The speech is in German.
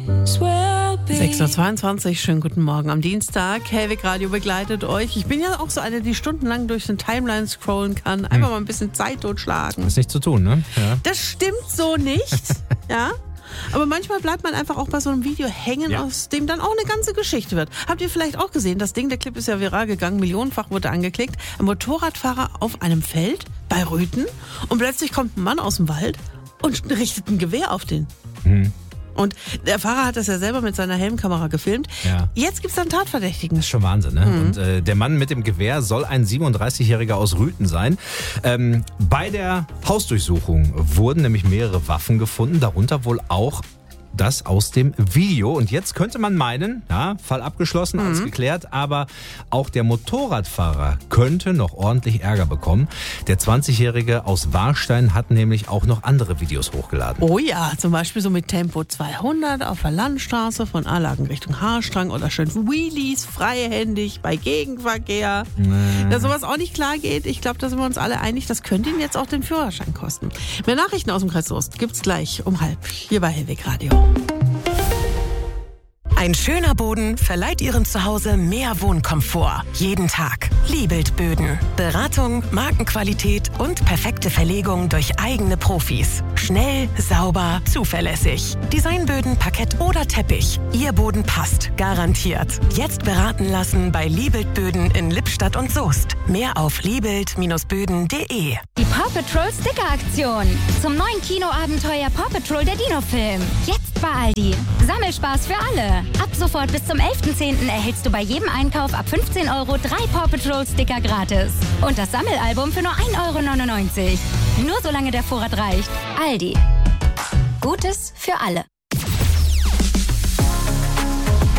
6.22 Uhr, schönen guten Morgen am Dienstag. Hellwig Radio begleitet euch. Ich bin ja auch so eine, die stundenlang durch den Timeline scrollen kann. Einfach mal ein bisschen Zeit totschlagen. Das ist nicht zu tun, ne? Ja. Das stimmt so nicht, ja. Aber manchmal bleibt man einfach auch bei so einem Video hängen, aus dem dann auch eine ganze Geschichte wird. Habt ihr vielleicht auch gesehen, das Ding, der Clip ist ja viral gegangen, millionenfach wurde angeklickt. Ein Motorradfahrer auf einem Feld bei Rüthen und plötzlich kommt ein Mann aus dem Wald und richtet ein Gewehr auf den. Und der Fahrer hat das ja selber mit seiner Helmkamera gefilmt. Ja. Jetzt gibt es einen Tatverdächtigen. Das ist schon Wahnsinn, ne? Und der Mann mit dem Gewehr soll ein 37-Jähriger aus Rüthen sein. Bei der Hausdurchsuchung wurden nämlich mehrere Waffen gefunden, darunter wohl auch das aus dem Video. Und jetzt könnte man meinen, ja, Fall abgeschlossen, alles geklärt, aber auch der Motorradfahrer könnte noch ordentlich Ärger bekommen. Der 20-Jährige aus Warstein hat nämlich auch noch andere Videos hochgeladen. Oh ja, zum Beispiel so mit Tempo 200 auf der Landstraße von Allagen Richtung Haarstrang oder schön Wheelies, freihändig bei Gegenverkehr. Dass sowas auch nicht klar geht, ich glaube, da sind wir uns alle einig, das könnte ihn jetzt auch den Führerschein kosten. Mehr Nachrichten aus dem Kreis Soest gibt's gleich um 12:30 hier bei Hellwig Radio. Ein schöner Boden verleiht Ihrem Zuhause mehr Wohnkomfort. Jeden Tag. Liebelt Böden. Beratung, Markenqualität und perfekte Verlegung durch eigene Profis. Schnell, sauber, zuverlässig. Designböden, Parkett oder Teppich. Ihr Boden passt. Garantiert. Jetzt beraten lassen bei Liebelt Böden in Lippstadt und Soest. Mehr auf liebelt-böden.de. Die Paw Patrol Sticker-Aktion. Zum neuen Kinoabenteuer Paw Patrol der Dino-Film. Jetzt bei Aldi. Sammelspaß für alle. Ab sofort bis zum 11.10. erhältst du bei jedem Einkauf ab 15 € 3 Paw Patrol Sticker gratis. Und das Sammelalbum für nur 1,99 €. Nur solange der Vorrat reicht. Aldi. Gutes für alle.